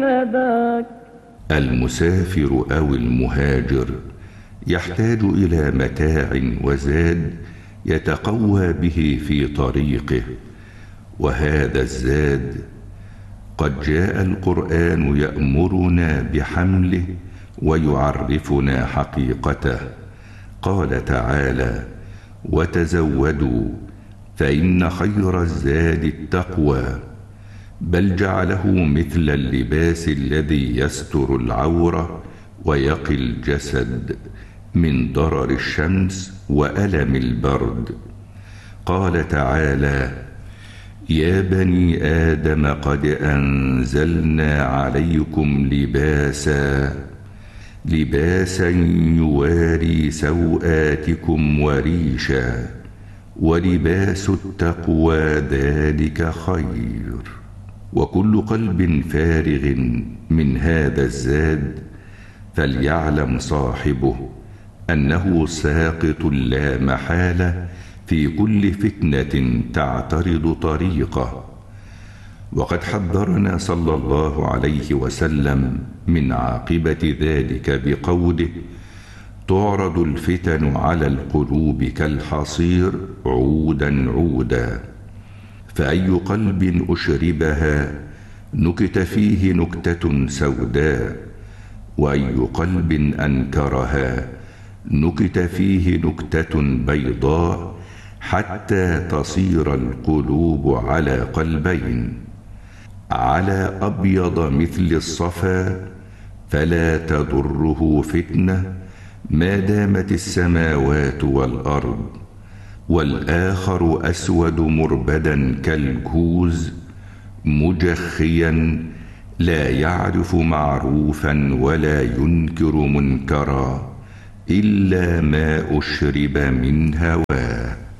ذاك. المسافر أو المهاجر يحتاج إلى متاع وزاد يتقوى به في طريقه، وهذا الزاد قد جاء القرآن يأمرنا بحمله ويعرفنا حقيقته. قال تعالى: وتزودوا فإن خير الزاد التقوى. بل جعله مثل اللباس الذي يستر العورة ويقي الجسد من ضرر الشمس وألم البرد. قال تعالى: يا بني آدم قد أنزلنا عليكم لباسا يواري سوآتكم وريشا ولباس التقوى ذلك خير. وكل قلب فارغ من هذا الزاد فليعلم صاحبه أنه ساقط لا محالة في كل فتنة تعترض طريقه. وقد حذرنا صلى الله عليه وسلم من عاقبة ذلك بقوله: تعرض الفتن على القلوب كالحصير عودا عودا، فأي قلب أشربها نكت فيه نكتة سوداء، وأي قلب أنكرها نكت فيه نكتة بيضاء، حتى تصير القلوب على قلبين: على أبيض مثل الصفا فلا تضره فتنة ما دامت السماوات والأرض، والآخر أسود مربدا كالكوز مجخيا لا يعرف معروفا ولا ينكر منكرا إلا ما أشرب من هواه.